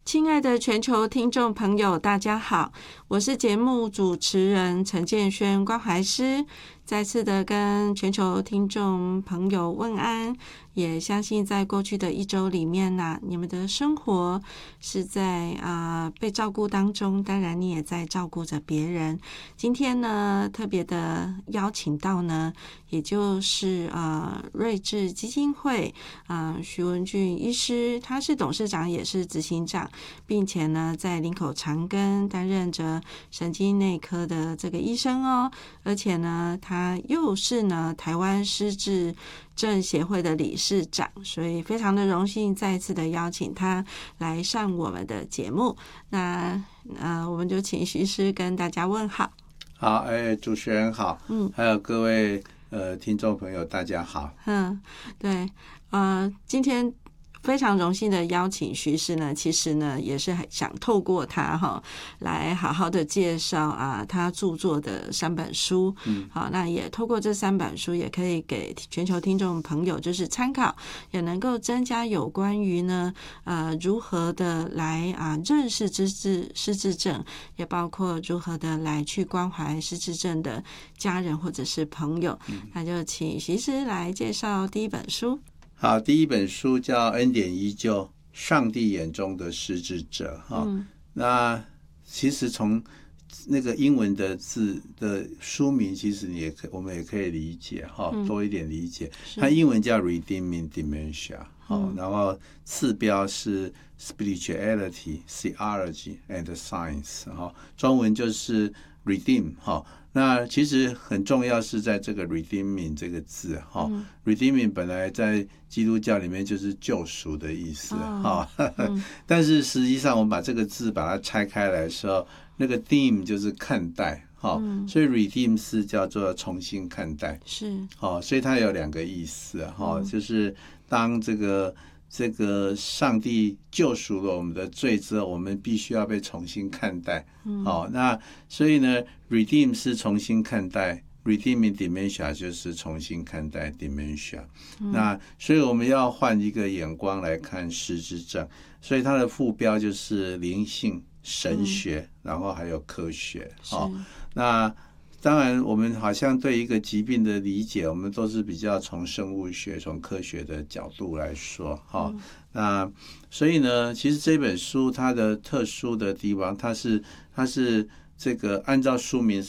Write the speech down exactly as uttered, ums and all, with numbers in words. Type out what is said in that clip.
亲爱的全球听众朋友，大家好，我是节目主持人陈建轩关怀师，再次的跟全球听众朋友问安，也相信在过去的一周里面呢、啊，你们的生活是在啊、呃、被照顾当中，当然你也在照顾着别人。今天呢，特别的邀请到呢，也就是呃瑞智基金会啊、呃、徐文俊医师，他是董事长也是执行长，并且呢在林口长庚担任着神经内科的这个医生哦，而且呢他又是呢台湾失智症协会的理事长，所以非常的荣幸再次的邀请他来上我们的节目。那呃我们就请徐师跟大家问好。 好，哎，主持人好，嗯，还有各位呃听众朋友大家好。 嗯，对，呃今天非常荣幸的邀请徐师呢，其实呢也是想透过他哈来好好的介绍啊他著作的三本书，嗯，好，那也透过这三本书也可以给全球听众朋友就是参考，也能够增加有关于呢呃如何的来啊认识失智失智症，也包括如何的来去关怀失智症的家人或者是朋友，嗯，那就请徐师来介绍第一本书。 好，第一本书叫《恩典依旧：上帝眼中的失智者》哈、嗯，那其实从那个英文的字的书名，其实你也可我们也可以理解哈、嗯，多一点理解。它英文叫 Redeeming Dementia， 好、嗯，然后次标是 Spirituality, Theology and Science， 哈，中文就是 Redeem 哈。那其实很重要是在这个 redeeming 这个字哈、嗯、redeeming 本来在基督教里面就是救赎的意思哈、哦嗯、但是实际上我们把这个字把它拆开来的时候，那个 deem 就是看待哈、哦嗯，所以 redeem 是叫做重新看待，是哦，所以它有两个意思哈、哦嗯，就是当这个这个上帝救赎了我们的罪之后，我们必须要被重新看待。嗯，好、哦，那所以呢 ，redeem 是重新看待 ，redeeming dementia 就是重新看待 dementia、嗯。那所以我们要换一个眼光来看失智症，所以它的副标就是灵性、神学，嗯、然后还有科学。哦，那。当然我们好像对一个疾病的理解，我们都是比较从生物学从科学的角度来说、哦嗯、那所以呢其实这本书它的特殊的地方，它是它是这个按照书名